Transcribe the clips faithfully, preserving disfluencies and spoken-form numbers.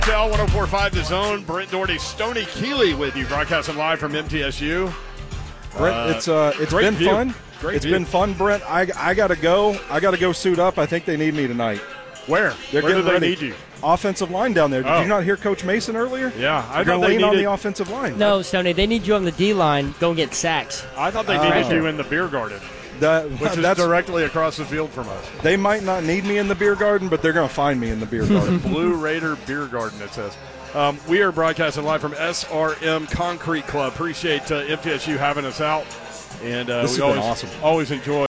Tell one oh four point five The Zone. Brent Doherty, Stoney Keeley with you, broadcasting live from M T S U. Brent, Uh, it's uh, it's been view. fun. Great It's view. been fun, Brent. I, I got to go. I got to go suit up. I think they need me tonight. Where? They're Where do getting they ready. need you? Offensive line down there. Did Oh. you not hear Coach Mason earlier? Yeah, I They're thought going to they lean on needed. the offensive line. No, Stoney, they need you on the D-line. Go get sacks. I thought they Oh. needed you in the beer garden, That, which is that's, directly across the field from us. they might not need me in the beer garden, but they're going to find me in the beer garden. Blue Raider Beer Garden, it says. Um, we are broadcasting live from S R M Concrete Club. Appreciate uh, M T S U having us out, and uh, This we has been always awesome. always enjoy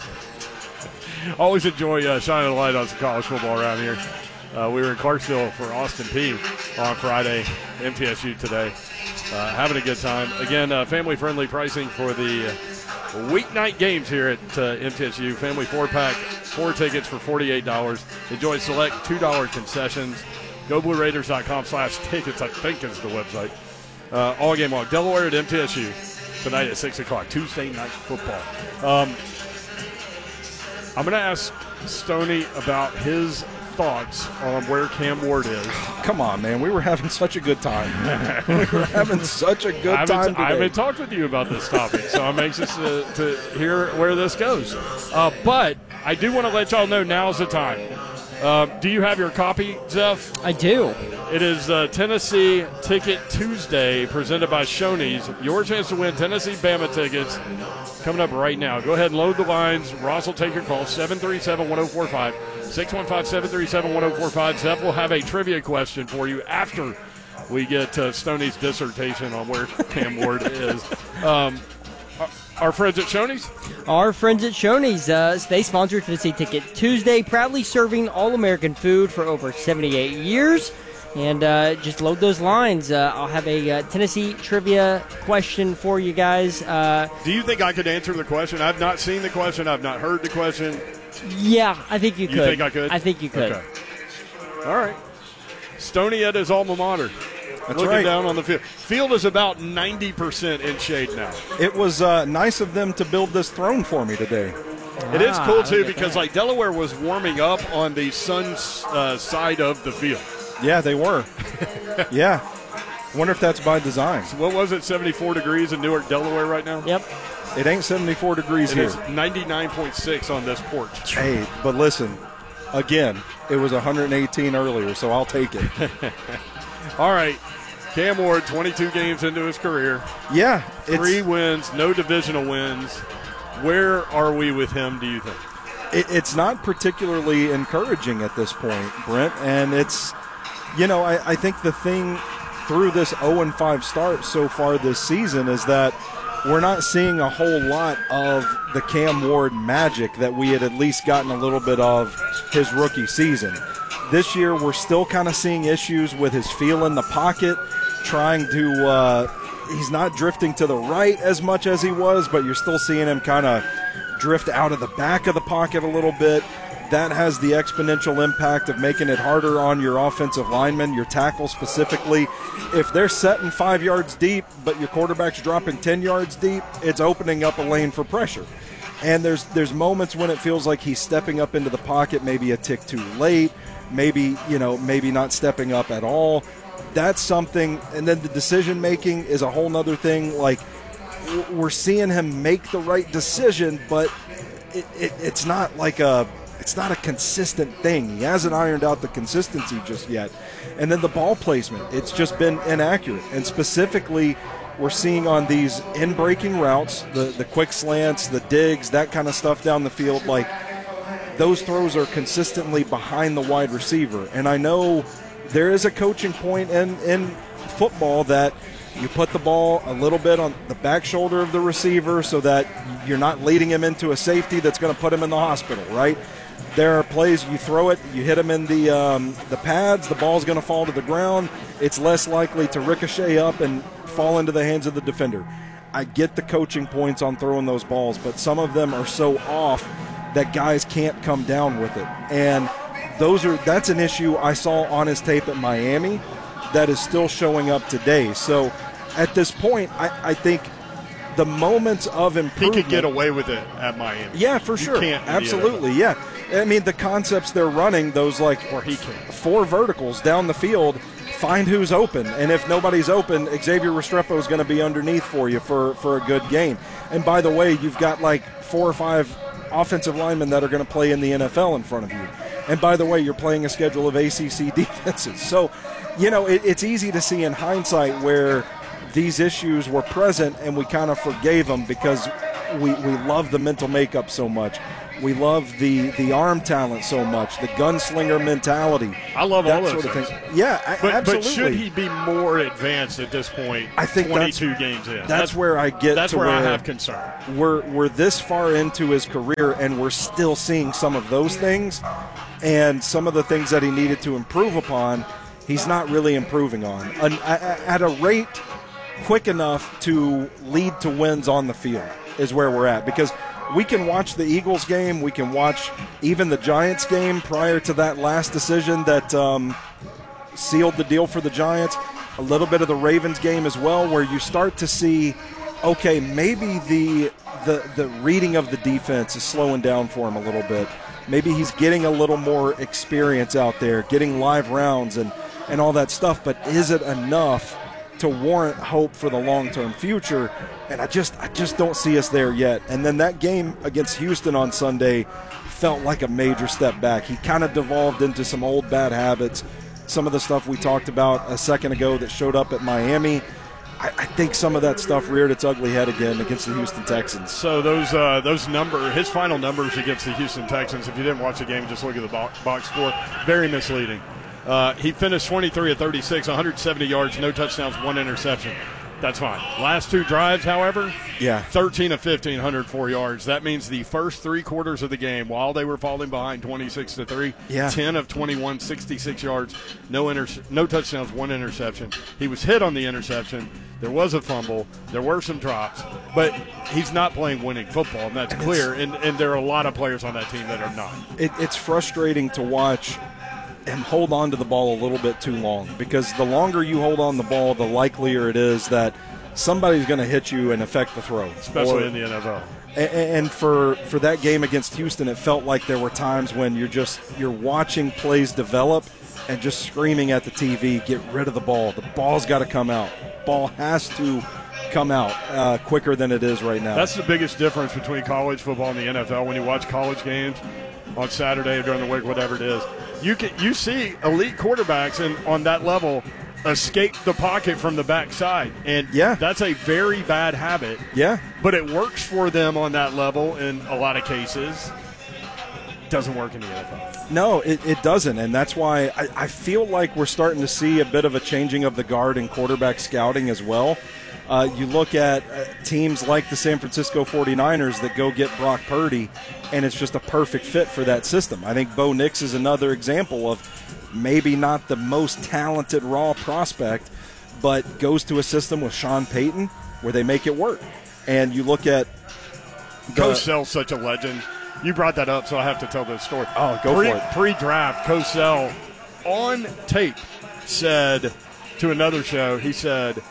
always enjoy uh, shining a light on some college football around here. Uh, we were in Clarksville for Austin Peay on Friday. M T S U today, uh, having a good time. Again, uh, family-friendly pricing for the uh, weeknight games here at uh, M T S U. Family four-pack, four tickets for forty-eight dollars. Enjoy select two dollar concessions. go blue raiders dot com slash tickets, I think is the website. Uh, all game long. Delaware at M T S U tonight at six o'clock, Tuesday night football. Um, I'm going to ask Stoney about his thoughts on where Cam Ward is. Come on, man. We were having such a good time. we were having such a good I time haven't, today. I haven't talked with you about this topic, so I'm anxious to, to hear where this goes. Uh, but I do want to let y'all know now's the time. Uh, do you have your copy, Zeph? I do. It is uh, Tennessee Ticket Tuesday presented by Shoney's. Your chance to win Tennessee Bama tickets coming up right now. Go ahead and load the lines. Ross will take your call, seven three seven, one oh four five, six one five, seven three seven, one oh four five. Zeph will have a trivia question for you after we get uh, Stoney's dissertation on where Cam Ward is. Um, our, our friends at Shoney's? Our friends at Shoney's, uh, they sponsor Tennessee Ticket Tuesday, proudly serving all-American food for over seventy-eight years. And uh, just load those lines. Uh, I'll have a uh, Tennessee trivia question for you guys. Uh, Do you think I could answer the question? I've not seen the question. I've not heard the question. yeah, I think you could. You think I could? I think you could. Okay. All right. Stoney at his alma mater. That's Looking right. down on the field. Field is about ninety percent in shade now. It was uh, nice of them to build this throne for me today. It is Ah, cool, too, look at because that. like Delaware was warming up on the sun's uh, side of the field. Yeah, they were. yeah. Wonder if that's by design. What was it, seventy-four degrees in Newark, Delaware right now? Yep. It ain't seventy-four degrees It here. is ninety-nine point six on this porch. Hey, but listen, again, it was one hundred eighteen earlier, so I'll take it. All right. Cam Ward, twenty-two games into his career. Yeah, Three it's, wins, no divisional wins. Where are we with him, do you think? it, it's not particularly encouraging at this point, Brent, and it's, you know, I, I think the thing through this oh and five start so far this season is that we're not seeing a whole lot of the Cam Ward magic that we had at least gotten a little bit of his rookie season. This year, we're still kind of seeing issues with his feel in the pocket, trying to uh, – he's not drifting to the right as much as he was, but you're still seeing him kind of drift out of the back of the pocket a little bit. That has the exponential impact of making it harder on your offensive linemen, your tackle specifically. If they're setting five yards deep, but your quarterback's dropping ten yards deep, it's opening up a lane for pressure. And there's there's moments when it feels like he's stepping up into the pocket, maybe a tick too late, maybe, you know, maybe not stepping up at all. That's something. And then the decision making is a whole nother thing. Like, we're seeing him make the right decision, but it, it, it's not like a it's not a consistent thing. He hasn't ironed out the consistency just yet. And then the ball placement, it's just been inaccurate. And specifically, we're seeing on these in-breaking routes, the, the quick slants, the digs, that kind of stuff down the field, like those throws are consistently behind the wide receiver. And I know there is a coaching point in, in football that you put the ball a little bit on the back shoulder of the receiver so that you're not leading him into a safety that's going to put him in the hospital, right? There are plays you throw it, you hit him in the um, the pads, the ball's going to fall to the ground. It's less likely to ricochet up and fall into the hands of the defender. I get the coaching points on throwing those balls, but some of them are so off that guys can't come down with it. And those are that's an issue I saw on his tape at Miami that is still showing up today. So at this point, I, I think the moments of He improvement. could get away with it at Miami. Yeah, for You sure. can't in the Absolutely, yeah. I mean, the concepts they're running, those like Or he can. four verticals down the field, find who's open. And if nobody's open, Xavier Restrepo is going to be underneath for you for, for a good game. And by the way, you've got like four or five offensive linemen that are going to play in the N F L in front of you. And by the way, you're playing a schedule of A C C defenses. So, you know, it, it's easy to see in hindsight where these issues were present and we kind of forgave them because we, we love the mental makeup so much. We love the, the arm talent so much, the gunslinger mentality. I love that all those sort of things. things. Yeah, but, absolutely. But should he be more advanced at this point? I think twenty-two that's, games in. That's, That's where I get That's to where, where I have concern. We're we're this far into his career and we're still seeing some of those things, and some of the things that he needed to improve upon, he's not really improving on An, at a rate quick enough to lead to wins on the field is where we're at, because we can watch the Eagles game, we can watch even the Giants game prior to that last decision that um, sealed the deal for the Giants, a little bit of the Ravens game as well, where you start to see, okay, maybe the the the reading of the defense is slowing down for him a little bit. Maybe he's getting a little more experience out there, getting live rounds and, and all that stuff, but is it enough to warrant hope for the long-term future? And I just I just don't see us there yet. And then that game against Houston on Sunday felt like a major step back. He kind of devolved into some old bad habits, some of the stuff we talked about a second ago that showed up at Miami. I, I think some of that stuff reared its ugly head again against the Houston Texans. So those uh, those number his final numbers against the Houston Texans, if you didn't watch the game, just look at the box, box score, very misleading. Uh, he finished twenty-three of thirty-six, one hundred seventy yards, no touchdowns, one interception. That's fine. Last two drives, however, yeah, thirteen of fifteen, one hundred four yards. That means the first three quarters of the game, while they were falling behind twenty-six to three, yeah. ten of twenty-one, sixty-six yards, no inter- no touchdowns, one interception. He was hit on the interception. There was a fumble. There were some drops. But he's not playing winning football, and that's and clear. And, and there are a lot of players on that team that are not. It, it's frustrating to watch him hold on to the ball a little bit too long, because the longer you hold on the ball, the likelier it is that somebody's going to hit you and affect the throw. Especially or, in the N F L. And for, for that game against Houston, it felt like there were times when you're just you're watching plays develop and just screaming at the T V, get rid of the ball. The ball's got to come out. Ball has to come out uh, quicker than it is right now. That's the biggest difference between college football and the N F L. When you watch college games on Saturday or during the week, whatever it is, you can you see elite quarterbacks and on that level escape the pocket from the backside, and yeah. that's a very bad habit. Yeah, but it works for them on that level in a lot of cases. Doesn't work in the N F L. No, it, it doesn't, and that's why I, I feel like we're starting to see a bit of a changing of the guard in quarterback scouting as well. Uh, you look at uh, teams like the San Francisco forty-niners that go get Brock Purdy, and it's just a perfect fit for that system. I think Bo Nix is another example of maybe not the most talented raw prospect, but goes to a system with Sean Payton where they make it work. And you look at the, Cosell's such a legend. You brought that up, so I have to tell this story. Oh, go Pre, for it. Pre-draft, Cosell on tape said to another show, he said,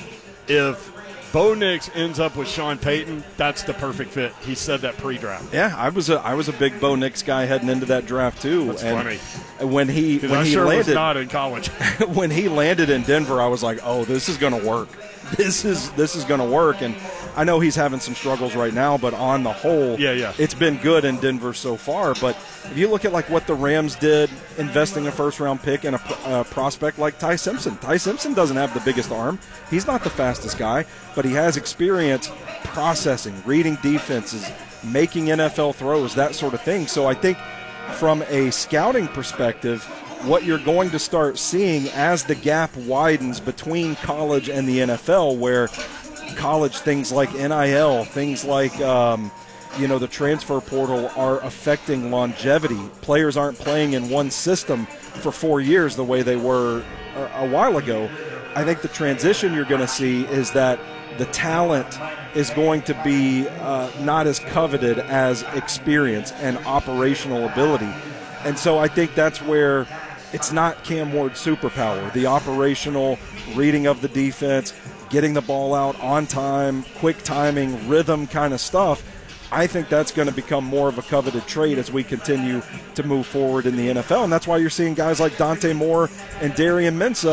if Bo Nix ends up with Sean Payton, that's the perfect fit. He said that pre-draft. Yeah, I was a I was a big Bo Nix guy heading into that draft too. That's and funny. When he when I he sure landed was not in college. when he landed in Denver, I was like, oh, this is going to work. This is this is going to work. And I know he's having some struggles right now, but on the whole, yeah, yeah. it's been good in Denver so far. But if you look at like what the Rams did, investing a first-round pick in a, a prospect like Ty Simpson. Ty Simpson doesn't have the biggest arm. He's not the fastest guy, but he has experience processing, reading defenses, making N F L throws, that sort of thing. So I think from a scouting perspective, what you're going to start seeing as the gap widens between college and the N F L, where college things like N I L, things like um, you know the transfer portal are affecting longevity. Players aren't playing in one system for four years the way they were a, a while ago. I think the transition you're going to see is that the talent is going to be uh, not as coveted as experience and operational ability. And so I think that's where it's not Cam Ward's superpower, the operational reading of the defense, getting the ball out on time, quick timing, rhythm kind of stuff. I think that's going to become more of a coveted trait as we continue to move forward in the N F L. And that's why you're seeing guys like Dante Moore and Darian Mensah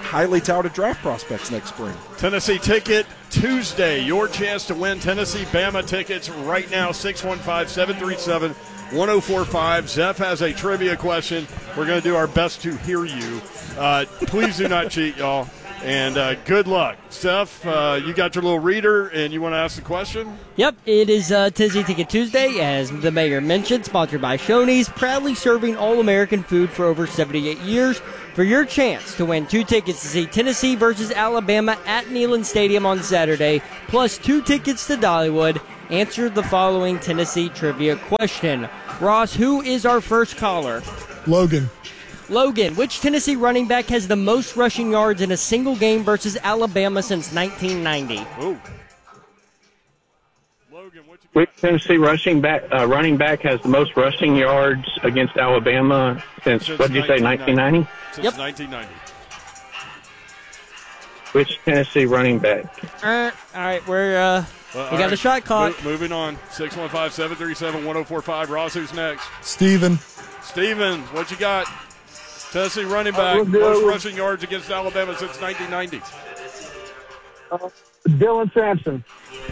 highly touted draft prospects next spring. Tennessee Ticket Tuesday. Your chance to win Tennessee Bama tickets right now. six one five, seven three seven, one oh four five. Zeph has a trivia question. We're going to do our best to hear you. Uh, please do not cheat, y'all. And uh, good luck. Steph, uh, you got your little reader, and you want to ask the question? Yep, it is uh, Tennessee Ticket Tuesday, as the mayor mentioned, sponsored by Shoney's, proudly serving all-American food for over seventy-eight years. For your chance to win two tickets to see Tennessee versus Alabama at Neyland Stadium on Saturday, plus two tickets to Dollywood, answer the following Tennessee trivia question. Ross, who is our first caller? Logan. Logan, which Tennessee running back has the most rushing yards in a single game versus Alabama since nineteen ninety? Ooh. Logan, what you Which Tennessee rushing back, uh, running back has the most rushing yards against Alabama since, Since what did you say, nineteen ninety? Since Yep. nineteen ninety. Which Tennessee running back? Uh, all right, we're uh, Well, we all got the right. shot clock. Mo- moving on. six one five, seven three seven, one oh four five. Ross, who's next? Steven. Steven, what you got? Tennessee running back, we'll most go- rushing yards against Alabama since nineteen ninety. Dylan Sampson.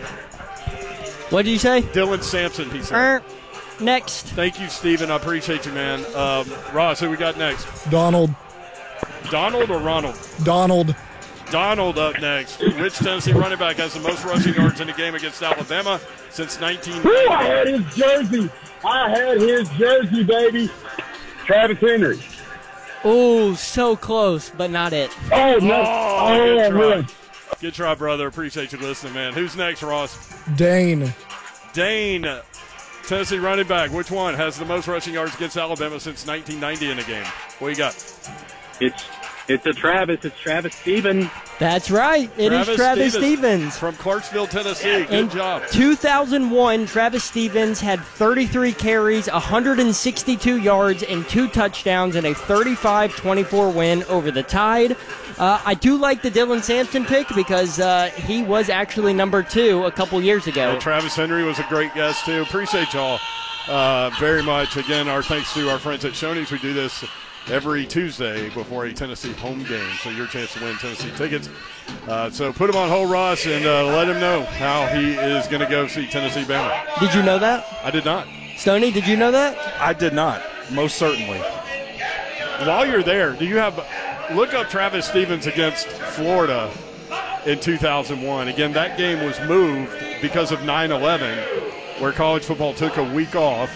What did you say? Dylan Sampson, he said. Uh, next. Thank you, Steven. I appreciate you, man. Um, Ross, who we got next? Donald. Donald or Ronald? Donald. Donald up next. Which Tennessee running back has the most rushing yards in a game against Alabama since nineteen Woo, ninety? I had his jersey. I had his jersey, baby. Travis Henry. Oh, so close, but not it. Oh, no. Oh, Oh, good try. man. Good try, brother. Appreciate you listening, man. Who's next, Ross? Dane. Dane, Tennessee running back. Which one has the most rushing yards against Alabama since nineteen ninety in a game? What you got? It's it's a Travis. It's Travis Stevens. That's right. It is Travis Stevens. From Clarksville, Tennessee. Good In job. two thousand one, Travis Stevens had thirty-three carries, one hundred sixty-two yards, and two touchdowns in a thirty-five twenty-four win over the Tide. Uh, I do like the Dylan Sampson pick because uh, he was actually number two a couple years ago. And Travis Henry was a great guest, too. Appreciate y'all uh, very much. Again, our thanks to our friends at Shoney's. We do this every Tuesday before a Tennessee home game, so your chance to win Tennessee tickets. Uh, so put him on hold, Ross, and uh, let him know how he is going to go see Tennessee Bama. Did you know that? I did not. Stoney, did you know that? I did not, most certainly. While you're there, do you have look up Travis Stevens against Florida in two thousand one. Again, that game was moved because of nine eleven, where college football took a week off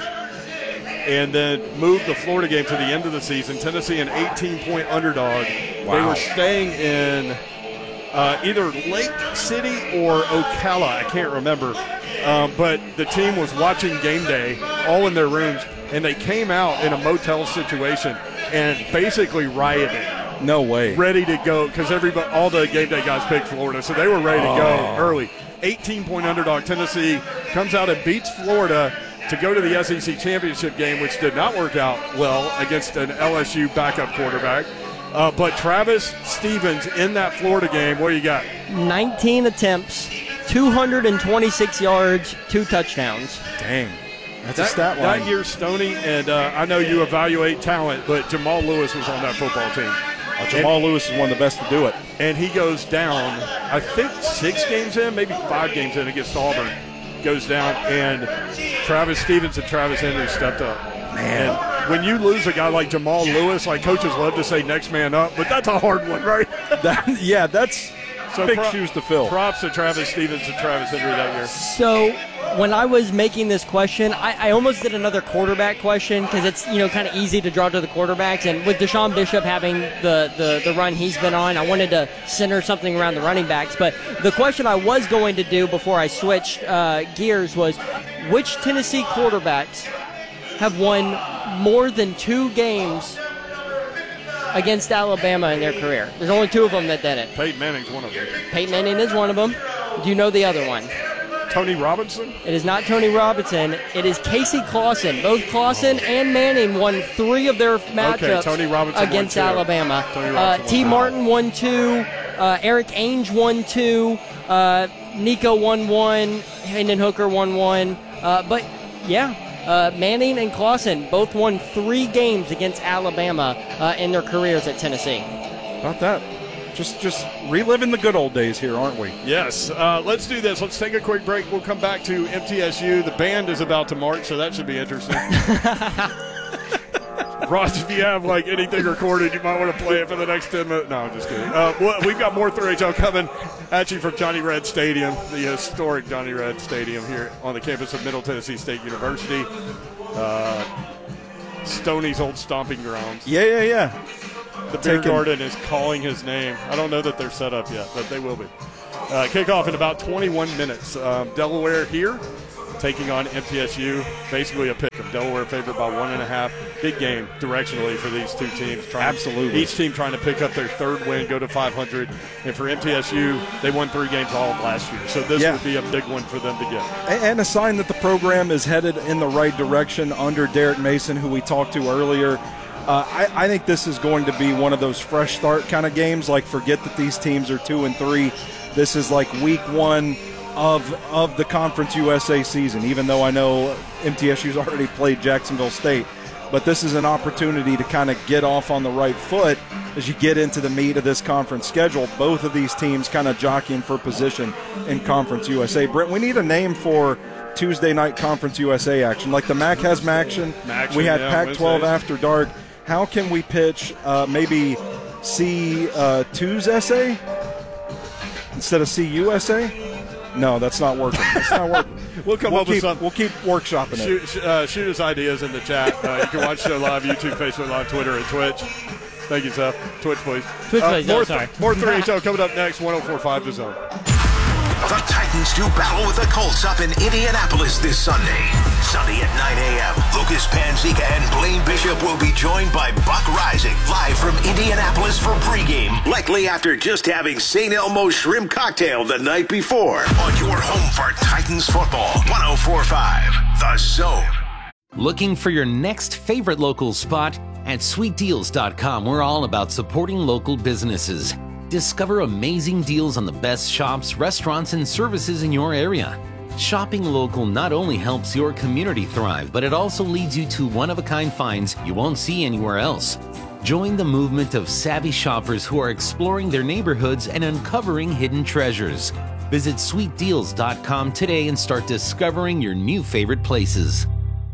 and then moved the Florida game to the end of the season. Tennessee an eighteen-point underdog. Wow. They were staying in uh, either Lake City or Ocala. I can't remember. Um, but the team was watching game day all in their rooms, and they came out in a motel situation and basically rioted. No way. Ready to go because everybody, all the game day guys picked Florida, so they were ready to go early. eighteen-point underdog. Tennessee comes out and beats Florida to go to the S E C championship game, which did not work out well against an L S U backup quarterback. Uh, but Travis Stevens in that Florida game, what do you got? nineteen attempts, two hundred twenty-six yards, two touchdowns. Dang. That's that, a stat line. That year, Stoney, and uh, I know you evaluate talent, but Jamal Lewis was on that football team. Uh, Jamal and, Lewis is one of the best to do it. And he goes down, I think six games in, maybe five games in against Auburn. Goes down, and Travis Stevens and Travis Henry stepped up. Man. And when you lose a guy like Jamal Lewis, like coaches love to say next man up, but that's a hard one, right? That, yeah, that's So big pro- shoes to fill. Props to Travis Stevens and Travis Henry that year. So when I was making this question, I, I almost did another quarterback question because it's, you know, kind of easy to draw to the quarterbacks. And with Deshaun Bishop having the, the, the run he's been on, I wanted to center something around the running backs. But the question I was going to do before I switched uh, gears was, which Tennessee quarterbacks have won more than two games against Alabama in their career? There's only two of them that did it. Peyton Manning's one of them. Peyton Manning is one of them. Do you know the other one? Tony Robinson? It is not Tony Robinson. It is Casey Clausen. Both Clausen and Manning won three of their matchups Tony Robinson against won two. Alabama. Tony Uh, Robinson T. won two. Martin won two. Uh, Eric Ainge won two. Uh, Nico won one. Hendon Hooker won one. Uh, but, yeah, uh, Manning and Clausen both won three games against Alabama uh, in their careers at Tennessee. About that. just just reliving the good old days here, aren't we? Yes. Uh, let's do this. Let's take a quick break. We'll come back to M T S U. The band is about to march, so that should be interesting. Ross, if you have like anything recorded, you might want to play it for the next ten minutes. No, I'm just kidding. Uh, well, we've got more three H L coming at you from Johnny Red Stadium, the historic Johnny Red Stadium here on the campus of Middle Tennessee State University. Uh, Stoney's old stomping grounds. Yeah, yeah, yeah. The beer Taking- garden is calling his name. I don't know that they're set up yet, but they will be. Uh, kickoff in about twenty-one minutes. Um, Delaware here taking on M T S U. Basically a pick of Delaware favored by one and a half. Big game directionally for these two teams. Trying, Absolutely. Each team trying to pick up their third win, go to five hundred. And for M T S U, they won three games all of last year. So this Yeah. would be a big one for them to get. And a sign that the program is headed in the right direction under Derek Mason, who we talked to earlier. Uh, I, I think this is going to be one of those fresh start kind of games. Like, forget that these teams are two and three. This is like week one of of the Conference U S A season, even though I know M T S U's already played Jacksonville State. But this is an opportunity to kind of get off on the right foot as you get into the meat of this conference schedule. Both of these teams kind of jockeying for position in Conference U S A. Brent, we need a name for Tuesday night Conference U S A action. Like the M A C has Maction. Maction, We had yeah, Pac twelve Wednesdays. After Dark. How can we pitch uh, maybe C two's S A instead of C U S A? No, that's not working. That's not working. We'll come we'll up with keep, something. We'll keep workshopping it. Shoot, sh- uh, shoot us ideas in the chat. Uh, you can watch the show live, YouTube, Facebook Live, Twitter, and Twitch. Thank you, Seth. Twitch, please. Twitch, Uh, please. more, Oh, sorry. more three H L coming up next, one oh four point five The Zone. The Titans do battle with the Colts up in Indianapolis this Sunday. Sunday at nine a.m., Lucas Panzica and Blaine Bishop will be joined by Buck Rising, live from Indianapolis for pregame, likely after just having Saint Elmo's shrimp cocktail the night before. On your home for Titans football, one oh four point five The Zone. Looking for your next favorite local spot? At sweet deals dot com, we're all about supporting local businesses. Discover amazing deals on the best shops, restaurants, and services in your area. Shopping local not only helps your community thrive, but it also leads you to one-of-a-kind finds you won't see anywhere else. Join the movement of savvy shoppers who are exploring their neighborhoods and uncovering hidden treasures. Visit sweet deals dot com today and start discovering your new favorite places.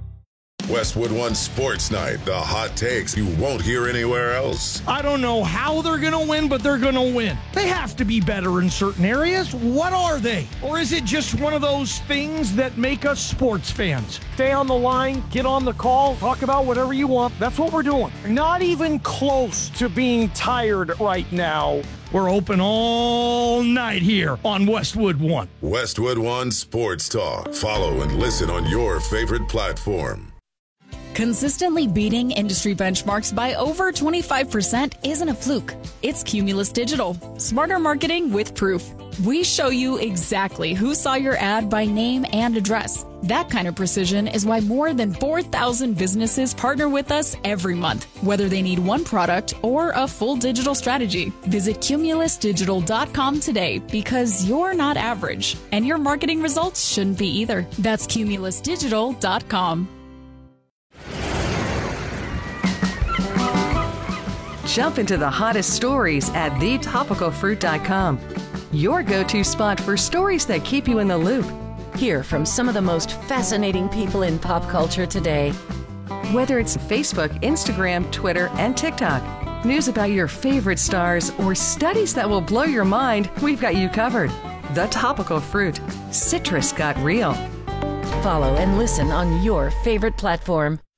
Westwood One Sports Night, the hot takes you won't hear anywhere else. I don't know how they're going to win, but they're going to win. They have to be better in certain areas. What are they? Or is it just one of those things that make us sports fans? Stay on the line, get on the call, talk about whatever you want. That's what we're doing. Not even close to being tired right now. We're open all night here on Westwood One. Westwood One Sports Talk. Follow and listen on your favorite platform. Consistently beating industry benchmarks by over twenty-five percent isn't a fluke. It's Cumulus Digital. Smarter marketing with proof. We show you exactly who saw your ad by name and address. That kind of precision is why more than four thousand businesses partner with us every month, whether they need one product or a full digital strategy. Visit cumulus digital dot com today because you're not average, and your marketing results shouldn't be either. That's cumulus digital dot com. Jump into the hottest stories at the topical fruit dot com. Your go-to spot for stories that keep you in the loop. Hear from some of the most fascinating people in pop culture today. Whether it's Facebook, Instagram, Twitter, and TikTok, news about your favorite stars, or studies that will blow your mind, we've got you covered. The Topical Fruit. Citrus got real. Follow and listen on your favorite platform.